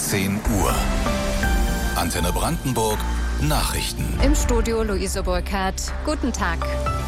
10 Uhr. Antenne Brandenburg Nachrichten. Im Studio Luise Burkhardt. Guten Tag.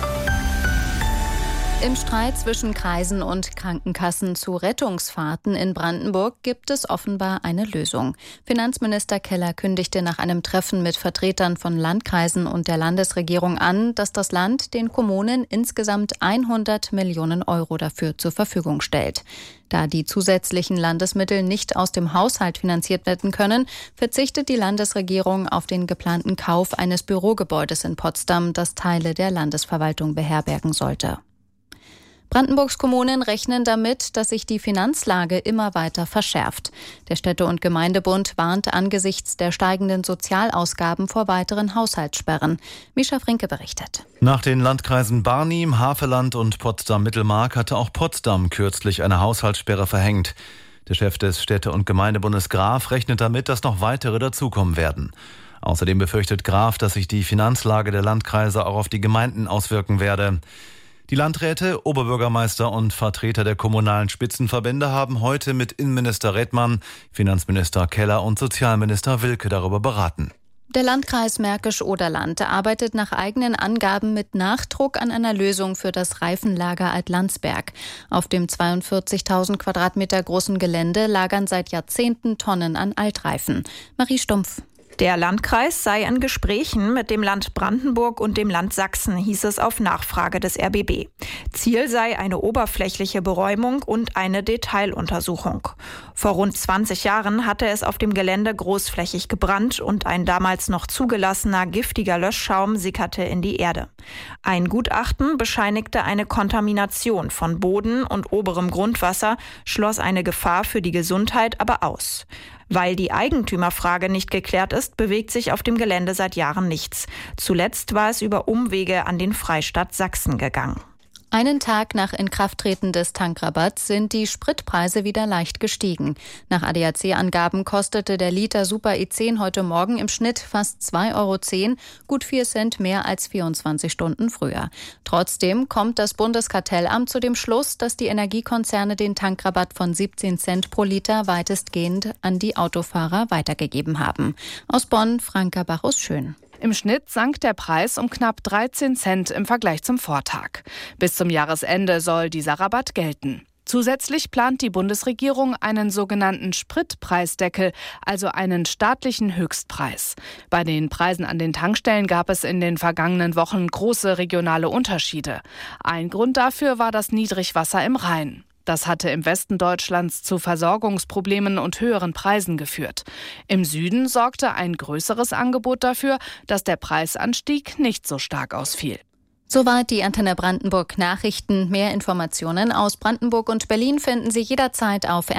Im Streit zwischen Kreisen und Krankenkassen zu Rettungsfahrten in Brandenburg gibt es offenbar eine Lösung. Finanzminister Keller kündigte nach einem Treffen mit Vertretern von Landkreisen und der Landesregierung an, dass das Land den Kommunen insgesamt 100 Millionen Euro dafür zur Verfügung stellt. Da die zusätzlichen Landesmittel nicht aus dem Haushalt finanziert werden können, verzichtet die Landesregierung auf den geplanten Kauf eines Bürogebäudes in Potsdam, das Teile der Landesverwaltung beherbergen sollte. Brandenburgs Kommunen rechnen damit, dass sich die Finanzlage immer weiter verschärft. Der Städte- und Gemeindebund warnt angesichts der steigenden Sozialausgaben vor weiteren Haushaltssperren. Mischa Frinke berichtet. Nach den Landkreisen Barnim, Havelland und Potsdam-Mittelmark hatte auch Potsdam kürzlich eine Haushaltssperre verhängt. Der Chef des Städte- und Gemeindebundes Graf rechnet damit, dass noch weitere dazukommen werden. Außerdem befürchtet Graf, dass sich die Finanzlage der Landkreise auch auf die Gemeinden auswirken werde. Die Landräte, Oberbürgermeister und Vertreter der kommunalen Spitzenverbände haben heute mit Innenminister Redmann, Finanzminister Keller und Sozialminister Wilke darüber beraten. Der Landkreis Märkisch-Oderland arbeitet nach eigenen Angaben mit Nachdruck an einer Lösung für das Reifenlager Alt-Landsberg. Auf dem 42.000 Quadratmeter großen Gelände lagern seit Jahrzehnten Tonnen an Altreifen. Marie Stumpf. Der Landkreis sei in Gesprächen mit dem Land Brandenburg und dem Land Sachsen, hieß es auf Nachfrage des RBB. Ziel sei eine oberflächliche Beräumung und eine Detailuntersuchung. Vor rund 20 Jahren hatte es auf dem Gelände großflächig gebrannt und ein damals noch zugelassener giftiger Löschschaum sickerte in die Erde. Ein Gutachten bescheinigte eine Kontamination von Boden und oberem Grundwasser, schloss eine Gefahr für die Gesundheit aber aus. Weil die Eigentümerfrage nicht geklärt ist, bewegt sich auf dem Gelände seit Jahren nichts. Zuletzt war es über Umwege an den Freistaat Sachsen gegangen. Einen Tag nach Inkrafttreten des Tankrabatts sind die Spritpreise wieder leicht gestiegen. Nach ADAC-Angaben kostete der Liter Super E10 heute Morgen im Schnitt fast 2,10 €, gut 4 Cent mehr als 24 Stunden früher. Trotzdem kommt das Bundeskartellamt zu dem Schluss, dass die Energiekonzerne den Tankrabatt von 17 Cent pro Liter weitestgehend an die Autofahrer weitergegeben haben. Aus Bonn, Franka Bachus-Schön. Im Schnitt sank der Preis um knapp 13 Cent im Vergleich zum Vortag. Bis zum Jahresende soll dieser Rabatt gelten. Zusätzlich plant die Bundesregierung einen sogenannten Spritpreisdeckel, also einen staatlichen Höchstpreis. Bei den Preisen an den Tankstellen gab es in den vergangenen Wochen große regionale Unterschiede. Ein Grund dafür war das Niedrigwasser im Rhein. Das hatte im Westen Deutschlands zu Versorgungsproblemen und höheren Preisen geführt. Im Süden sorgte ein größeres Angebot dafür, dass der Preisanstieg nicht so stark ausfiel. Soweit die Antenne Brandenburg Nachrichten. Mehr Informationen aus Brandenburg und Berlin finden Sie jederzeit auf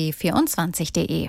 rbb24.de.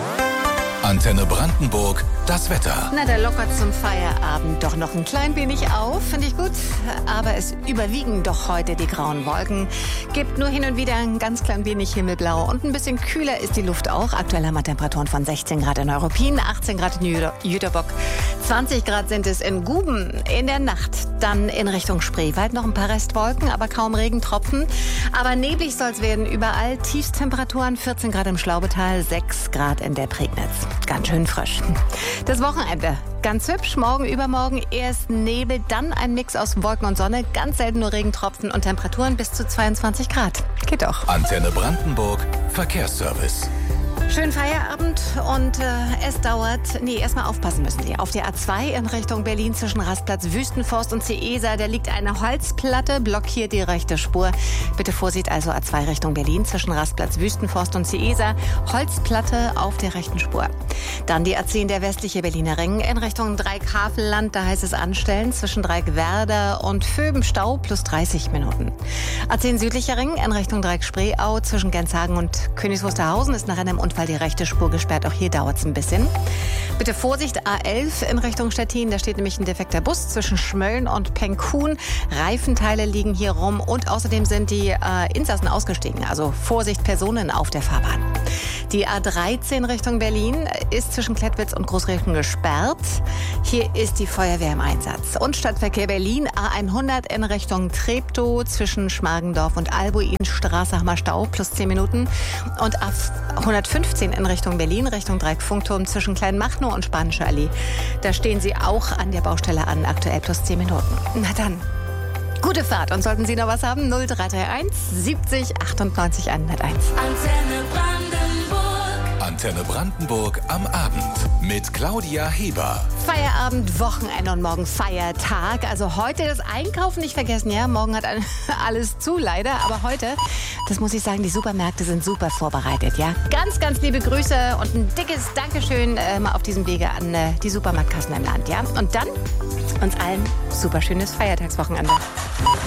Antenne Brandenburg, das Wetter. Na, der lockert zum Feierabend doch noch ein klein wenig auf, finde ich gut. Aber es überwiegen doch heute die grauen Wolken. Gibt nur hin und wieder ein ganz klein wenig Himmelblau. Und ein bisschen kühler ist die Luft auch. Aktuell haben wir Temperaturen von 16 Grad in Neuruppin, 18 Grad in Jüterbock, 20 Grad sind es in Guben. In der Nacht dann in Richtung Spreewald noch ein paar Restwolken, aber kaum Regentropfen. Aber neblig soll es werden überall. Tiefstemperaturen 14 Grad im Schlaubetal, 6 Grad in der Prignitz. Ganz schön frisch. Das Wochenende ganz hübsch. Morgen, übermorgen erst Nebel, dann ein Mix aus Wolken und Sonne. Ganz selten nur Regentropfen und Temperaturen bis zu 22 Grad. Geht doch. Antenne Brandenburg, Verkehrsservice. Schönen Feierabend und es dauert, erstmal aufpassen müssen Sie. Auf der A2 in Richtung Berlin zwischen Rastplatz Wüstenforst und Ceesa, da liegt eine Holzplatte, blockiert die rechte Spur. Bitte Vorsicht, also A2 Richtung Berlin zwischen Rastplatz Wüstenforst und Ceesa, Holzplatte auf der rechten Spur. Dann die A10 der westliche Berliner Ring in Richtung Dreieck-Havelland, da heißt es anstellen zwischen Dreieck-Werder und Vöbenstau plus 30 Minuten. A10 südlicher Ring in Richtung Dreieck-Spreeau zwischen Genshagen und Königs Wusterhausen ist nach einem Unfall die rechte Spur gesperrt. Auch hier dauert es ein bisschen. Bitte Vorsicht, A11 in Richtung Stettin. Da steht nämlich ein defekter Bus zwischen Schmölln und Penkhuhn. Reifenteile liegen hier rum und außerdem sind die Insassen ausgestiegen. Also Vorsicht, Personen auf der Fahrbahn. Die A13 Richtung Berlin ist zwischen Klettwitz und Großrechen gesperrt. Hier ist die Feuerwehr im Einsatz. Und Stadtverkehr Berlin, A100 in Richtung Treptow zwischen Schmargendorf und Albuinstraße haben wir Stau plus 10 Minuten. Und A105 A15 in Richtung Berlin, Richtung Dreieckfunkturm zwischen Kleinmachnow und Spanische Allee. Da stehen Sie auch an der Baustelle an, aktuell plus 10 Minuten. Na dann, gute Fahrt. Und sollten Sie noch was haben, 0331 70 98 101. Antenne Brandenburg am Abend mit Claudia Heber. Feierabend, Wochenende und morgen Feiertag. Also heute das Einkaufen nicht vergessen. Ja, morgen hat alles zu, leider. Aber heute, das muss ich sagen, die Supermärkte sind super vorbereitet. Ja, ganz, ganz liebe Grüße und ein dickes Dankeschön mal auf diesem Wege an die Supermarktkassen im Land. Ja, und dann uns allen super schönes Feiertagswochenende.